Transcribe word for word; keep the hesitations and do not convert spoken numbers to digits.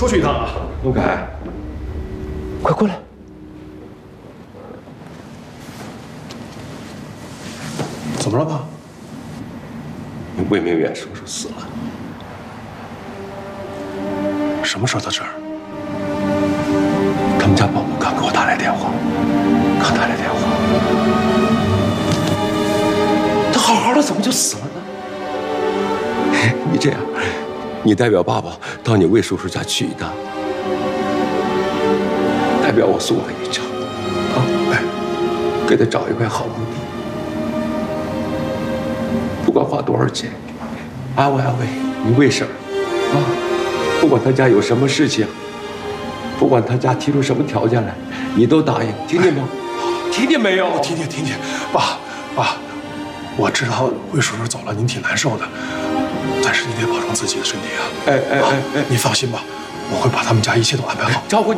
出去一趟啊！ 陆凯，快过来！ 怎么了，爸？ 你魏明远叔叔死了。 什么时候的事儿？ 他们家保姆刚给我打来电话，刚打来电话。他好好的怎么就死了呢？你这样，你代表爸爸到你魏叔叔家去一趟，代表我送他一程，啊，哎，给他找一块好墓地，不管花多少钱，安慰安慰你魏婶儿，啊，不管他家有什么事情，不管他家提出什么条件来，你都答应，听见吗？听见没有？ 我听见，听见，爸，爸，我知道魏叔叔走了，您挺难受的。但是你得保重自己的身体啊！ 哎哎哎哎， 你放心吧，我会把他们家一切都安排好， 照顾。